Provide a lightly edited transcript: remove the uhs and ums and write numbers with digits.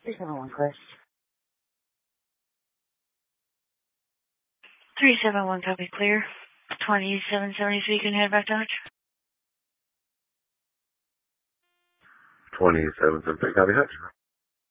371 clear. 371 copy clear. 2773 can head back to Hutch. 2773 copy Hutch.